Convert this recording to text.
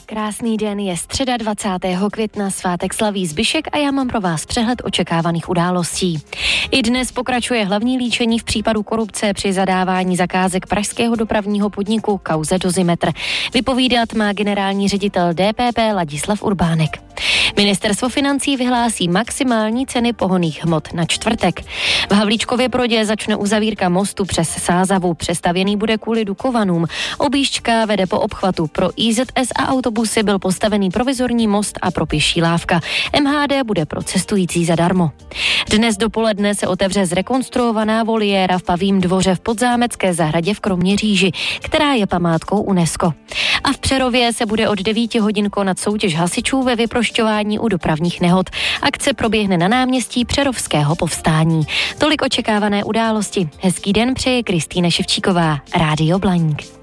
Krásný den, je středa 20. května, svátek slaví Zbyšek a já mám pro vás přehled očekávaných událostí. I dnes pokračuje hlavní líčení v případu korupce při zadávání zakázek pražského dopravního podniku kauze Dozimetr. Vypovídat má generální ředitel DPP Ladislav Urbánek. Ministerstvo financí vyhlásí maximální ceny pohonných hmot na čtvrtek. V Havlíčkově Brodě začne uzavírka mostu přes Sázavu. Přestavěný bude kvůli Dukovanům. Objížďka vede po obchvatu. Pro IZS a autobusy byl postavený provizorní most a pro pěší lávka. MHD bude pro cestující zadarmo. Dnes dopoledne se otevře zrekonstruovaná voliéra v Pavím dvoře v Podzámecké zahradě v Kroměříži, která je památkou UNESCO. A v Přerově se bude od 9 hodin konat soutěž hasičů ve vyprošťování u dopravních nehod. Akce proběhne na náměstí Přerovského povstání. Tolik očekávané události. Hezký den přeje Kristýna Ševčíková, Rádio Blaník.